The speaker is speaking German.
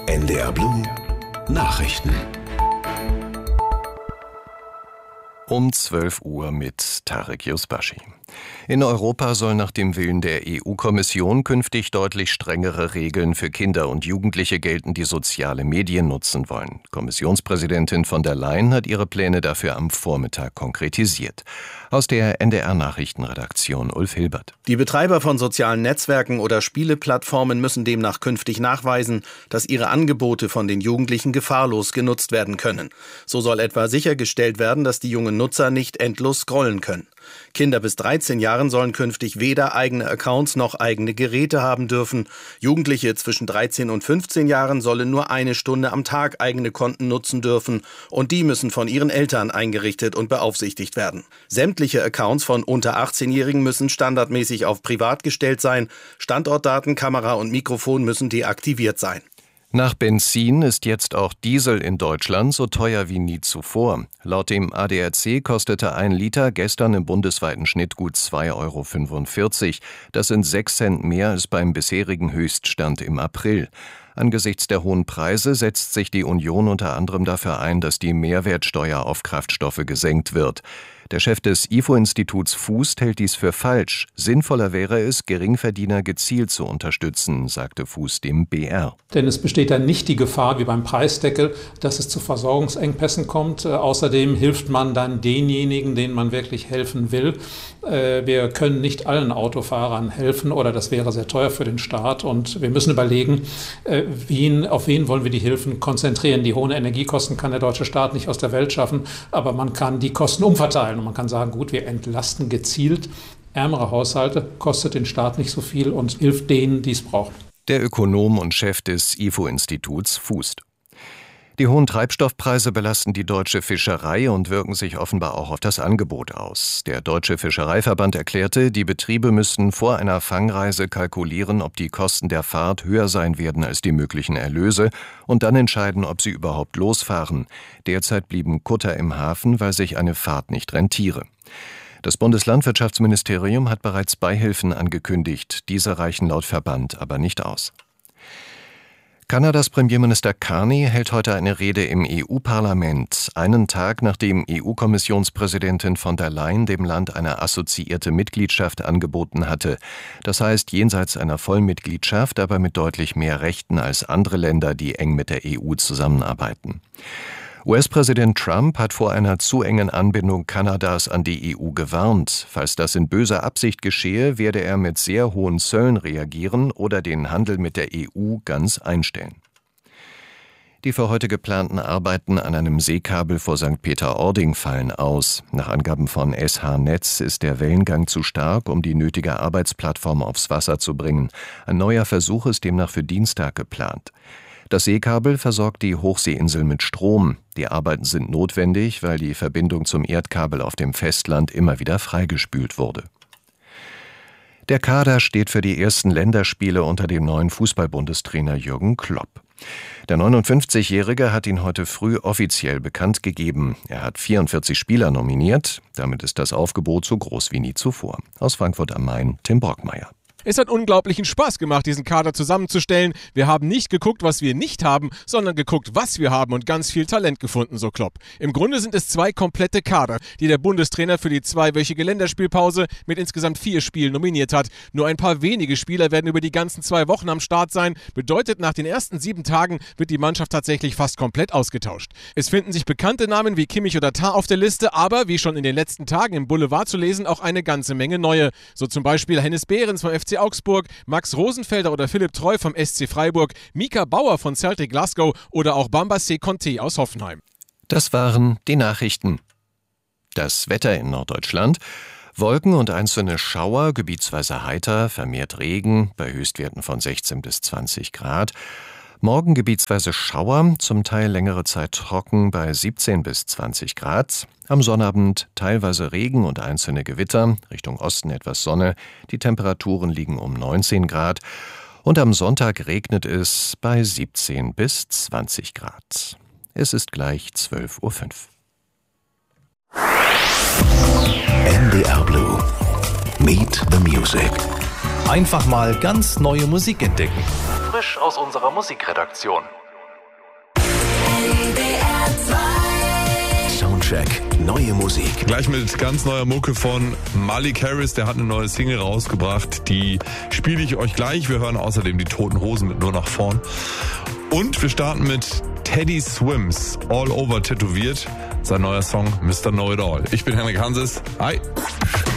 NDR Blue Nachrichten. Um 12 Uhr mit Tarek Yusbashi. In Europa soll nach dem Willen der EU-Kommission künftig deutlich strengere Regeln für Kinder und Jugendliche gelten, die soziale Medien nutzen wollen. Kommissionspräsidentin von der Leyen hat ihre Pläne dafür am Vormittag konkretisiert. Aus der NDR-Nachrichtenredaktion Ulf Hilbert. Die Betreiber von sozialen Netzwerken oder Spieleplattformen müssen demnach künftig nachweisen, dass ihre Angebote von den Jugendlichen gefahrlos genutzt werden können. So soll etwa sichergestellt werden, dass die jungen Nutzer nicht endlos scrollen können. Kinder bis 13 Jahren sollen künftig weder eigene Accounts noch eigene Geräte haben dürfen. Jugendliche zwischen 13 und 15 Jahren sollen nur 1 Stunde am Tag eigene Konten nutzen dürfen und die müssen von ihren Eltern eingerichtet und beaufsichtigt werden. Sämtliche Accounts von unter 18-Jährigen müssen standardmäßig auf privat gestellt sein. Standortdaten, Kamera und Mikrofon müssen deaktiviert sein. Nach Benzin ist jetzt auch Diesel in Deutschland so teuer wie nie zuvor. Laut dem ADAC kostete 1 Liter gestern im bundesweiten Schnitt gut 2,45 €. Das sind 6 Cent mehr als beim bisherigen Höchststand im April. Angesichts der hohen Preise setzt sich die Union unter anderem dafür ein, dass die Mehrwertsteuer auf Kraftstoffe gesenkt wird. Der Chef des IFO-Instituts Fußt hält dies für falsch. Sinnvoller wäre es, Geringverdiener gezielt zu unterstützen, sagte Fußt dem BR. Denn es besteht dann nicht die Gefahr wie beim Preisdeckel, dass es zu Versorgungsengpässen kommt. Außerdem hilft man dann denjenigen, denen man wirklich helfen will. Wir können nicht allen Autofahrern helfen oder das wäre sehr teuer für den Staat. Und wir müssen überlegen, auf wen wollen wir die Hilfen konzentrieren. Die hohen Energiekosten kann der deutsche Staat nicht aus der Welt schaffen, aber man kann die Kosten umverteilen. Und man kann sagen, gut, wir entlasten gezielt ärmere Haushalte, kostet den Staat nicht so viel und hilft denen, die es brauchen. Der Ökonom und Chef des IFO-Instituts Fußt. Die hohen Treibstoffpreise belasten die deutsche Fischerei und wirken sich offenbar auch auf das Angebot aus. Der Deutsche Fischereiverband erklärte, die Betriebe müssten vor einer Fangreise kalkulieren, ob die Kosten der Fahrt höher sein werden als die möglichen Erlöse und dann entscheiden, ob sie überhaupt losfahren. Derzeit blieben Kutter im Hafen, weil sich eine Fahrt nicht rentiere. Das Bundeslandwirtschaftsministerium hat bereits Beihilfen angekündigt. Diese reichen laut Verband aber nicht aus. Kanadas Premierminister Carney hält heute eine Rede im EU-Parlament, einen Tag nachdem EU-Kommissionspräsidentin von der Leyen dem Land eine assoziierte Mitgliedschaft angeboten hatte. Das heißt, jenseits einer Vollmitgliedschaft, aber mit deutlich mehr Rechten als andere Länder, die eng mit der EU zusammenarbeiten. US-Präsident Trump hat vor einer zu engen Anbindung Kanadas an die EU gewarnt. Falls das in böser Absicht geschehe, werde er mit sehr hohen Zöllen reagieren oder den Handel mit der EU ganz einstellen. Die für heute geplanten Arbeiten an einem Seekabel vor St. Peter-Ording fallen aus. Nach Angaben von SH Netz ist der Wellengang zu stark, um die nötige Arbeitsplattform aufs Wasser zu bringen. Ein neuer Versuch ist demnach für Dienstag geplant. Das Seekabel versorgt die Hochseeinsel mit Strom. Die Arbeiten sind notwendig, weil die Verbindung zum Erdkabel auf dem Festland immer wieder freigespült wurde. Der Kader steht für die ersten Länderspiele unter dem neuen Fußball-Bundestrainer Jürgen Klopp. Der 59-Jährige hat ihn heute früh offiziell bekannt gegeben. Er hat 44 Spieler nominiert. Damit ist das Aufgebot so groß wie nie zuvor. Aus Frankfurt am Main, Tim Brockmeier. Es hat unglaublichen Spaß gemacht, diesen Kader zusammenzustellen. Wir haben nicht geguckt, was wir nicht haben, sondern geguckt, was wir haben und ganz viel Talent gefunden, so Klopp. Im Grunde sind es 2 komplette Kader, die der Bundestrainer für die 2-wöchige Länderspielpause mit insgesamt 4 Spielen nominiert hat. Nur ein paar wenige Spieler werden über die ganzen 2 Wochen am Start sein. Bedeutet, nach den ersten 7 Tagen wird die Mannschaft tatsächlich fast komplett ausgetauscht. Es finden sich bekannte Namen wie Kimmich oder Tah auf der Liste, aber, wie schon in den letzten Tagen im Boulevard zu lesen, auch eine ganze Menge neue. So zum Beispiel Hennes Behrens vom FC Augsburg, Max Rosenfelder oder Philipp Treu vom SC Freiburg, Mika Bauer von Celtic Glasgow oder auch Bambassé Conté aus Hoffenheim. Das waren die Nachrichten. Das Wetter in Norddeutschland: Wolken und einzelne Schauer, gebietsweise heiter, vermehrt Regen, bei Höchstwerten von 16 bis 20 Grad. Morgen gebietsweise Schauer, zum Teil längere Zeit trocken bei 17 bis 20 Grad. Am Sonnabend teilweise Regen und einzelne Gewitter, Richtung Osten etwas Sonne. Die Temperaturen liegen um 19 Grad. Und am Sonntag regnet es bei 17 bis 20 Grad. Es ist gleich 12:05 Uhr. NDR Blue. Meet the Music. Einfach mal ganz neue Musik entdecken. Frisch aus unserer Musikredaktion. Soundcheck, neue Musik. Gleich mit ganz neuer Mucke von Malik Harris, der hat eine neue Single rausgebracht, die spiele ich euch gleich. Wir hören außerdem die Toten Hosen mit Nur nach vorn. Und wir starten mit Teddy Swims, All Over tätowiert, sein neuer Song Mr. Know It All. Ich bin Henrik Hanses, hi.